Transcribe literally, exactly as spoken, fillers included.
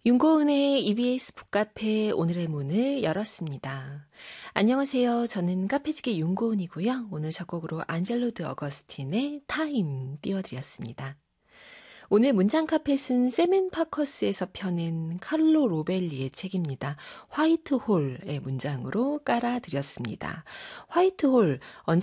윤고은의 이비에스 북카페 오늘의 문을 열었습니다. 안녕하세요. 저는 카페지기 윤고은이고요. 오늘 작곡으로 안젤로 드 어거스틴의 타임 띄워드렸습니다. 오늘 문장 카펫은 세멘 파커스에서 펴낸 칼로 로벨리의 책입니다. 화이트홀의 문장으로 깔아드렸습니다. 화이트홀